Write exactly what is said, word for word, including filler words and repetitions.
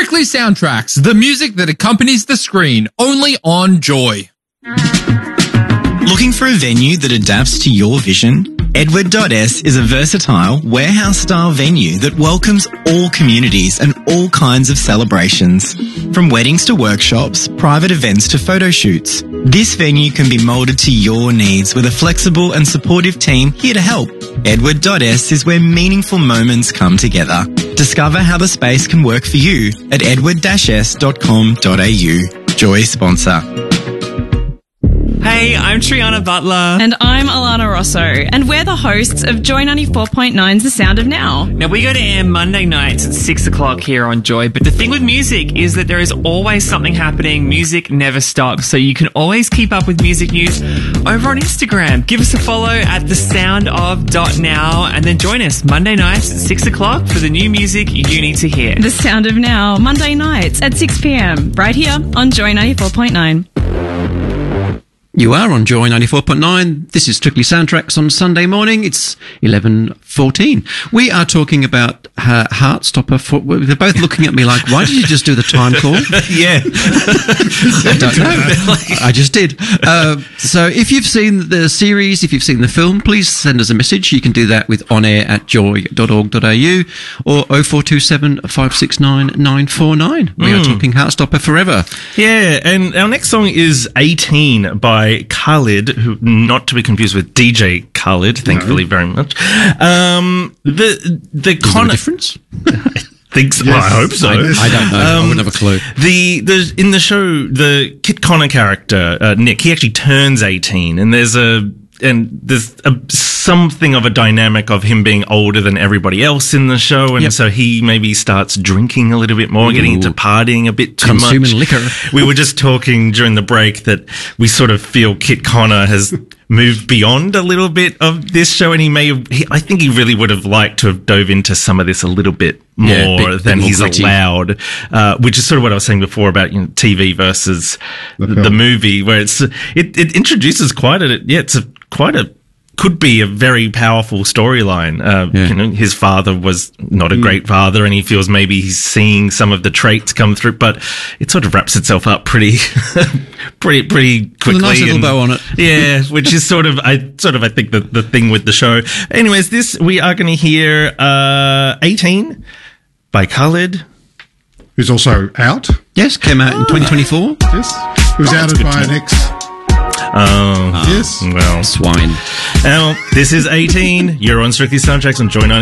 Strictly Soundtracks, the music that accompanies the screen, only on Joy. Looking for a venue that adapts to your vision? Edward dot S is a versatile, warehouse-style venue that welcomes all communities and all kinds of celebrations. From weddings to workshops, private events to photo shoots, this venue can be moulded to your needs with a flexible and supportive team here to help. Edward dot S is where meaningful moments come together. Discover how the space can work for you at edward dash s dot com dot a u. Joy sponsor. Hey, I'm Triana Butler. And I'm Alana Rosso. And we're the hosts of Joy ninety-four point nine's The Sound of Now. Now, we go to air Monday nights at six o'clock here on Joy, but the thing with music is that there is always something happening. Music never stops, so you can always keep up with music news over on Instagram. Give us a follow at the sound of dot now, and then join us Monday nights at six o'clock for the new music you need to hear. The Sound of Now, Monday nights at six p.m, right here on Joy ninety-four point nine. You are on Joy ninety-four point nine. This is Strictly Soundtracks on Sunday morning. It's eleven fourteen. We are talking about uh, Heartstopper. For, they're both looking at me like, why did you just do the time call? Yeah. I don't know. I just did. Uh, so if you've seen the series, if you've seen the film, please send us a message. You can do that with onair at joy dot org dot a u or oh four two seven, five six nine, nine four nine. We mm. are talking Heartstopper forever. Yeah, and our next song is eighteen by Khalid, who, not to be confused with D J Khalid, thankfully, no. very much. Um, the the Is there a difference? Think so. Yes. Well, I hope so. I, I don't know. Um, I wouldn't have a clue. The, the in the show, the Kit Connor character, uh, Nick, he actually turns eighteen, and there's a and there's a, something of a dynamic of him being older than everybody else in the show, and yep. so he maybe starts drinking a little bit more, Ooh. getting into partying a bit too Consuming much. liquor. We were just talking during the break that we sort of feel Kit Connor has moved beyond a little bit of this show, and he may have, he, I think he really would have liked to have dove into some of this a little bit more yeah, bit, than bit more he's gritty. allowed, uh, which is sort of what I was saying before about, you know, T V versus the, the movie, where it's, it, it introduces quite a, yeah, it's a, quite a, could be a very powerful storyline. Uh, yeah. You know, his father was not a mm. great father, and he feels maybe he's seeing some of the traits come through, but it sort of wraps itself up pretty, pretty, pretty quickly. With a nice little and, bow on it. Yeah, which is sort of, I sort of, I think the, the thing with the show. Anyways, this, we are going to hear, uh, eighteen by Khalid. Who's also out. Yes, came out oh. in twenty twenty-four. Yes. It was oh, outed by an ex. Oh, yes. Well, swine. Now, this is eighteen. You're on Strictly Soundtracks on Joy ninety.